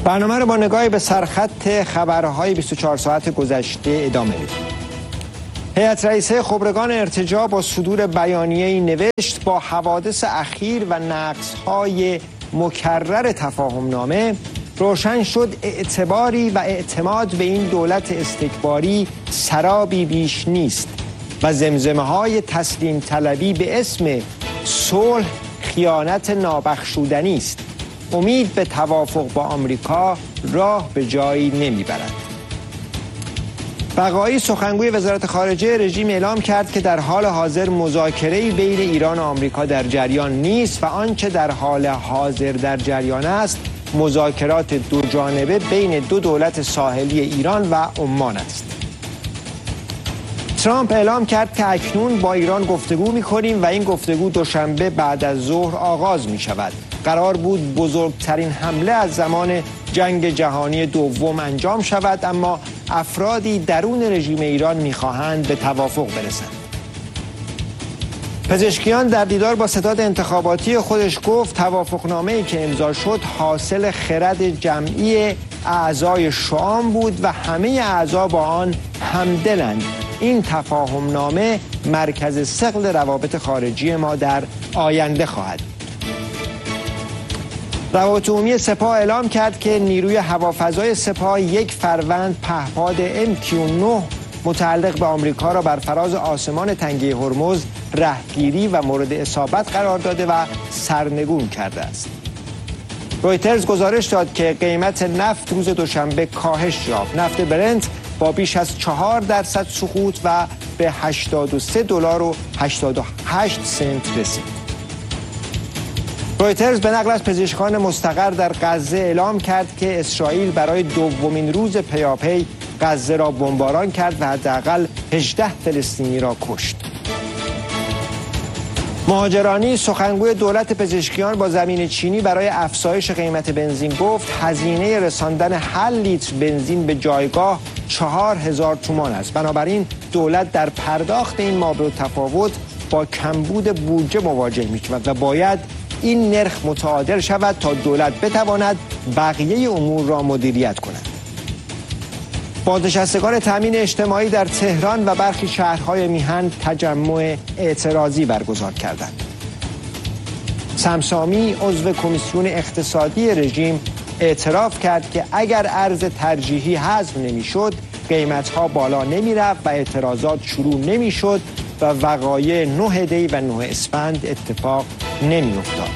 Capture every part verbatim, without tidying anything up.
برنامه رو با نگاهی به سرخط خبرهای بیست و چهار ساعت گذشته ادامه میدیم. هیئت رئیسه خبرگان ارتجاع با صدور بیانیه‌ای نوشت با حوادث اخیر و نقض‌های مکرر تفاهمنامه روشن شد اعتباری و اعتماد به این دولت استکباری سرابی بیش نیست و زمزمه‌های تسلیم طلبی به اسم صلح خیانت نابخشودنی است. امید به توافق با آمریکا راه به جایی نمیبرد. بقایی سخنگوی وزارت خارجه رژیم اعلام کرد که در حال حاضر مذاکره‌ای بین ایران و آمریکا در جریان نیست و آنچه در حال حاضر در جریان است مذاکرات دو جانبه بین دو دولت ساحلی ایران و عمان است. ترامپ اعلام کرد که اکنون با ایران گفتگو می‌کنیم و این گفتگو دوشنبه بعد از ظهر آغاز می‌شود. قرار بود بزرگترین حمله از زمان جنگ جهانی دوم انجام شود، اما افرادی درون رژیم ایران می‌خواهند به توافق برسند. پزشکیان در دیدار با ستاد انتخاباتی خودش گفت توافقنامه‌ای که امضا شد حاصل خرد جمعی اعضای شام بود و همه اعضا با آن همدلند. این تفاهمنامه مرکز ثقل روابط خارجی ما در آینده خواهد. روابط عمومی سپاه اعلام کرد که نیروی هوافضای سپاه یک فروند پهپاد ام کیو نه متعلق به آمریکا را بر فراز آسمان تنگه هرمز رهگیری و مورد اصابت قرار داده و سرنگون کرده است. رویترز گزارش داد که قیمت نفت روز دوشنبه کاهش یافت. نفت برنت با بیش از چهار درصد سقوط و به هشتاد و سه دلار و هشتاد و هشت سنت رسید. رویترز به نقل از پزشکان مستقر در غزه اعلام کرد که اسرائیل برای دومین روز پیاپی غزه را بمباران کرد و حداقل هجده فلسطینی را کشت. مهاجرانی سخنگوی دولت پزشکیان با زمین چینی برای افزایش قیمت بنزین گفت هزینه رساندن هر لیتر بنزین به جایگاه چهار هزار تومان است. بنابراین دولت در پرداخت این مابع تفاوت با کمبود بودجه مواجه می شود و باید این نرخ متعادل شود تا دولت بتواند بقیه امور را مدیریت کند. بازنشستگان تامین اجتماعی در تهران و برخی شهرهای میهن تجمع اعتراضی برگزار کردند. سمسامی عضو کمیسیون اقتصادی رژیم اعتراف کرد که اگر ارز ترجیحی حذف نمیشد قیمت‌ها بالا نمی‌رفت و اعتراضات شروع نمی‌شد و وقایع نه دی و نه اسفند اتفاق نمی‌افتاد.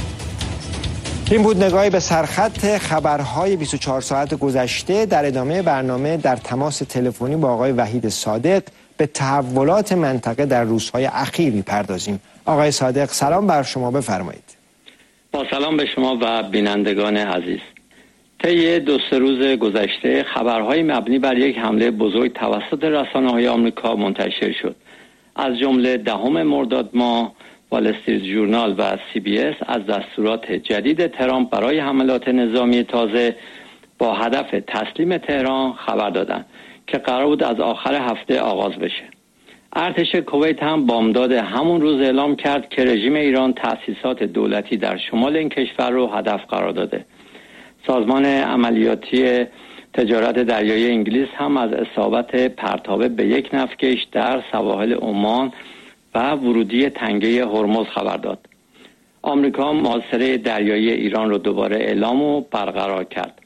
این بود نگاهی به سرخط خبرهای بیست و چهار ساعت گذشته. در ادامه برنامه در تماس تلفنی با آقای وحید صادق به تحولات منطقه در روزهای اخیر می‌پردازیم. آقای صادق سلام بر شما، بفرمایید. با سلام به شما و بینندگان عزیز. طی دو سه روز گذشته خبرهای مبنی بر یک حمله بزرگ توسط رسانه‌های آمریکا منتشر شد. از جمله دهم مرداد ماه وال استریت ژورنال و سی بی اس از دستورات جدید ترامپ برای حملات نظامی تازه با هدف تسلیم تهران خبر دادند که قرار بود از آخر هفته آغاز بشه. ارتش کویت هم بامداد همون روز اعلام کرد که رژیم ایران تأسیسات دولتی در شمال این کشور رو هدف قرار داده. سازمان عملیاتی تجارت دریایی انگلیس هم از اصابت پرتابه به یک نفتکش در سواحل عمان و ورودی تنگه هرمز خبر داد. آمریکا محاصره دریایی ایران رو دوباره اعلام و برقرار کرد.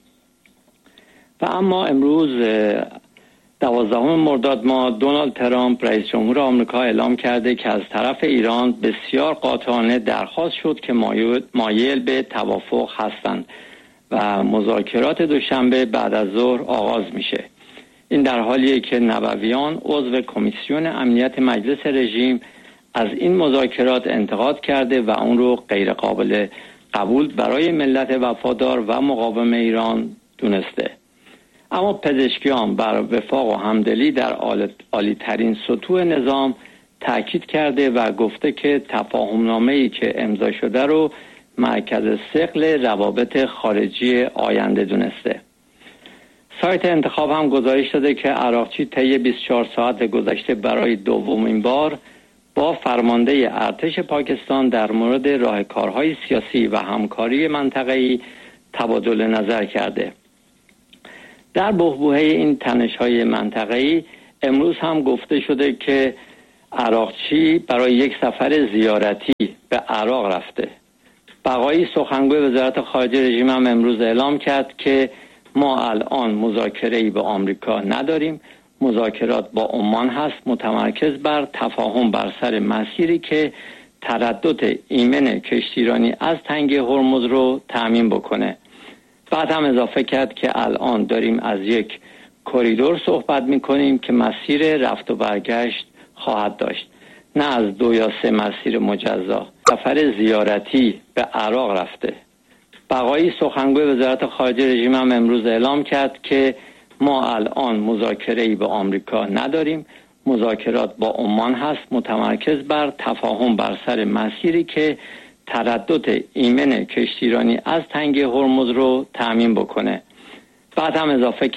و اما امروز دوازدهم مرداد ماه دونالد ترامپ رئیس جمهور آمریکا اعلام کرده که از طرف ایران بسیار قاطعانه درخواست شد که مایل به توافق هستند و مذاکرات دوشنبه بعد از ظهر آغاز میشه. این در حالیه که نوویان عضو کمیسیون امنیت مجلس رژیم از این مذاکرات انتقاد کرده و اون رو غیر قابل قبول برای ملت وفادار و مقاوم ایران دونسته. اما پزشکیان بر وفاق و همدلی در عالی ترین سطوح نظام تاکید کرده و گفته که تفاهمنامه‌ای که امضا شده رو مرکز ثقل روابط خارجی آینده دونسته. سایت انتخاب هم گزارش داده که عراقچی طی بیست و چهار ساعت گذشته برای دومین بار با فرمانده ارتش پاکستان در مورد راهکارهای سیاسی و همکاری منطقه‌ای تبادل نظر کرده. در بحبوحه این تنش‌های منطقه‌ای امروز هم گفته شده که عراقچی برای یک سفر زیارتی به عراق رفته. بقایی سخنگوی وزارت خارجه رژیم هم امروز اعلام کرد که ما الان مذاکره‌ای با آمریکا نداریم، مذاکرات با عمان هست، متمرکز بر تفاهم بر سر مسیری که تردد ایمن کشتیرانی از تنگه هرمز رو تأمین بکنه. بعد هم اضافه کرد که الان داریم از یک کریدور صحبت میکنیم که مسیر رفت و برگشت خواهد داشت، نه از دو یا سه مسیر مجزا. سفر زیارتی به عراق رفته. بقایی سخنگوی وزارت خارجه رژیم هم امروز اعلام کرد که ما الان مذاکره‌ای با آمریکا نداریم، مذاکرات با عمان هست، متمرکز بر تفاهم بر سر مسیری که تردد ایمن کشتیرانی از تنگه هرمز رو تأمین بکنه. بعد هم اضافه